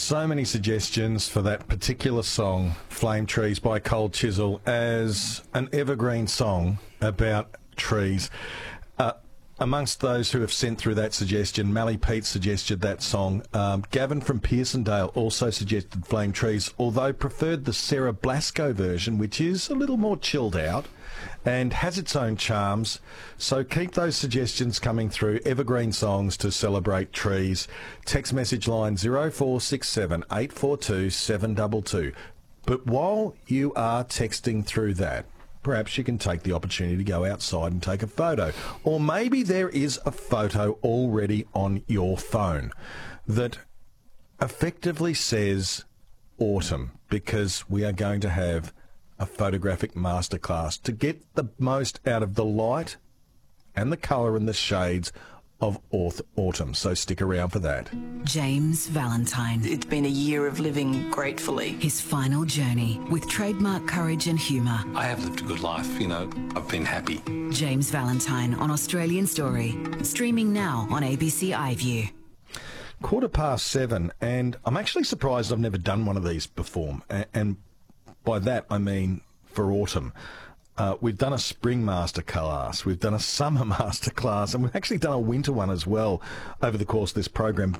So many suggestions for that particular song, Flame Trees by Cold Chisel, as an evergreen song about trees. Amongst those who have sent through that suggestion, Mally Pete suggested that song. Gavin from Pearsondale also suggested Flame Trees, although preferred the Sarah Blasco version, which is a little more chilled out and has its own charms. So keep those suggestions coming through. Evergreen songs to celebrate trees. Text message line 0467 842 722. But while you are texting through that, perhaps you can take the opportunity to go outside and take a photo. Or maybe there is a photo already on your phone that effectively says autumn, because we are going to have a photographic masterclass to get the most out of the light and the colour and the shades of autumn. So stick around for that. James Valentine. It's been a year of living gratefully. His final journey with trademark courage and humour. I have lived a good life, I've been happy. James Valentine on Australian Story. Streaming now on ABC iView. 7:15, and I'm actually surprised I've never done one of these before. And by that I mean for autumn. We've done a spring masterclass, we've done a summer masterclass, and we've actually done a winter one as well over the course of this program.